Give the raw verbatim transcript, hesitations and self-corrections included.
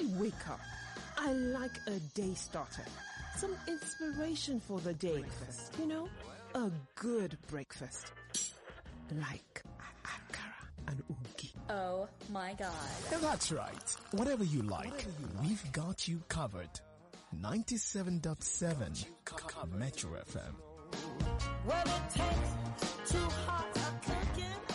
I wake up, I like a day starter. Some inspiration for the day. Breakfast, you know? A good breakfast. Like akara and ugi. Oh my God. That's right. Whatever you like, we've got you covered. ninety-seven point seven Metro F M. Well, it takes two hearts a cooking.